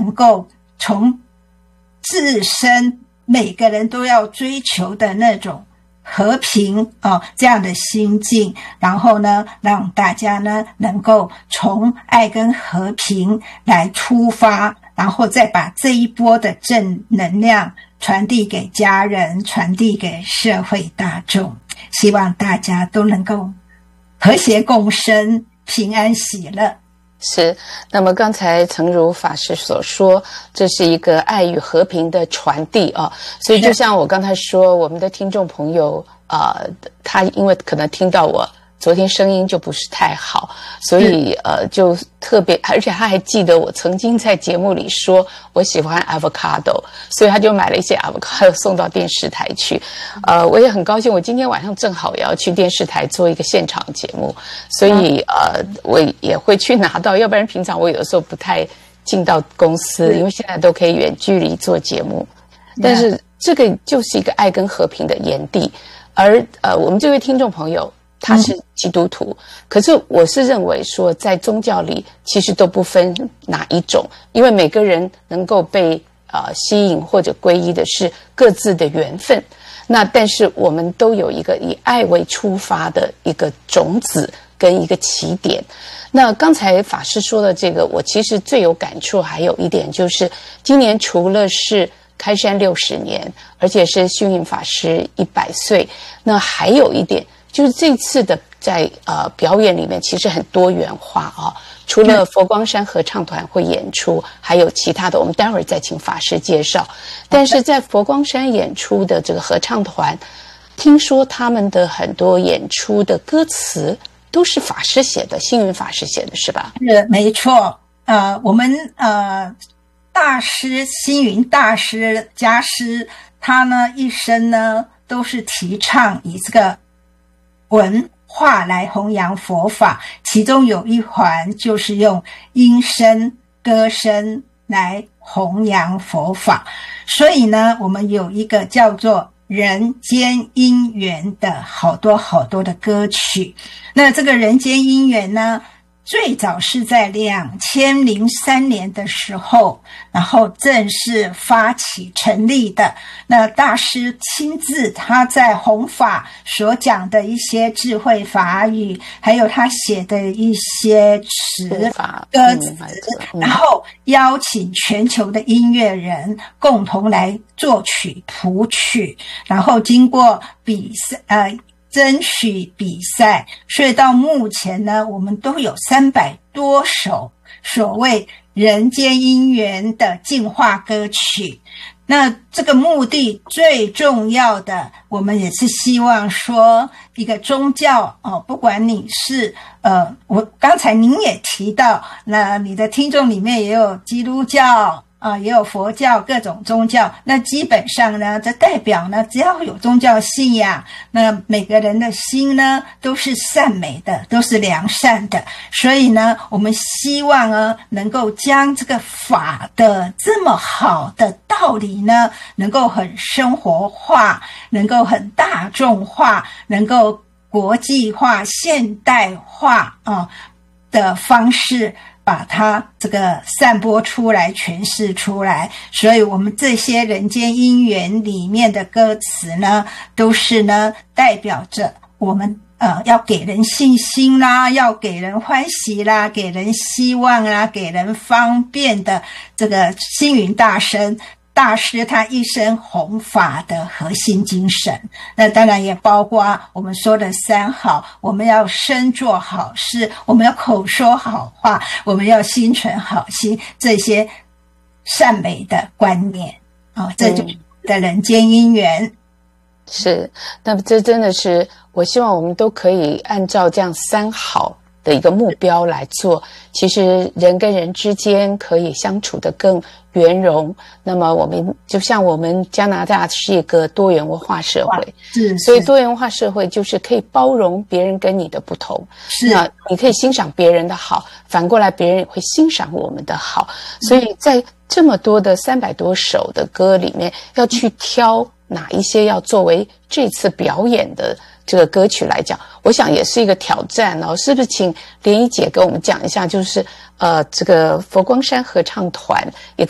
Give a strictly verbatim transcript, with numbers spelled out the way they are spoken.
能够从自身每个人都要追求的那种和平哦，这样的心境，然后呢，让大家呢能够从爱跟和平来出发，然后再把这一波的正能量传递给家人，传递给社会大众，希望大家都能够和谐共生，平安喜乐。 是，那么刚才诚如法师所说，这是一个爱与和平的传递啊，所以就像我刚才说，我们的听众朋友呃，他因为可能听到我昨天声音就不是太好，所以呃就特别，而且他还记得我曾经在节目里说我喜欢 avocado， 所以他就买了一些 avocado 送到电视台去。呃，我也很高兴，我今天晚上正好也要去电视台做一个现场节目，所以呃我也会去拿到，要不然平常我有的时候不太进到公司，因为现在都可以远距离做节目。但是这个就是一个爱跟和平的园地，而呃我们这位听众朋友他是基督徒，可是我是认为说在宗教里其实都不分哪一种，因为每个人能够被呃吸引或者皈依的是各自的缘分，那但是我们都有一个以爱为出发的一个种子跟一个起点。那刚才法师说的这个，我其实最有感触还有一点就是今年除了是开山六十年，而且是星云法师一百岁，那还有一点就是这次的在呃表演里面其实很多元化啊，除了佛光山合唱团会演出，还有其他的，我们待会儿再请法师介绍。但是在佛光山演出的这个合唱团，听说他们的很多演出的歌词都是法师写的，星云法师写的是吧？ 是，没错。呃，我们呃大师星云大师家师，他呢一生呢都是提倡以这个文化来弘扬佛法，其中有一环就是用音声歌声来弘扬佛法。所以呢，我们有一个叫做人间姻缘的好多好多的歌曲。那这个人间姻缘呢，最早是在两千零三年的时候，然后正式发起成立的。那大师亲自他在弘法所讲的一些智慧法语，还有他写的一些词歌词，然后邀请全球的音乐人共同来作曲谱曲，然后经过比赛呃争取比赛，所以到目前呢，我们都有三百多首所谓人间姻缘的净化歌曲。那这个目的最重要的，我们也是希望说一个宗教哦，不管你是呃，我刚才您也提到，那你的听众里面也有基督教啊，也有佛教，各种宗教。那基本上呢，这代表呢，只要有宗教信仰，那每个人的心呢都是善美的，都是良善的。所以呢，我们希望呢，能够将这个法的这么好的道理呢，能够很生活化，能够很大众化，能够国际化、现代化啊的方式，把它这个散播出来，诠释出来。所以我们这些人间姻缘里面的歌词呢，都是呢代表着我们呃要给人信心啦，要给人欢喜啦，给人希望啦，给人方便的这个星云大师大师他一生弘法的核心精神。那当然也包括我们说的三好，我们要身做好事，我们要口说好话，我们要心存好心，这些善美的观念啊、哦，这就是的人间姻缘。 是，那么这真的是我希望我们都可以按照这样三好的一个目标来做，其实人跟人之间可以相处得更圆融。那么我们就像我们加拿大是一个多元文化社会， 是， 所以多元文化社会就是可以包容别人跟你的不同， 是， 那你可以欣赏别人的好，反过来别人也会欣赏我们的好。所以在这么多的三百多首的歌里面，要去挑哪一些要作为这次表演的这个歌曲来讲，我想也是一个挑战哦。是不是请莲姨姐跟我们讲一下，就是呃，这个佛光山合唱团也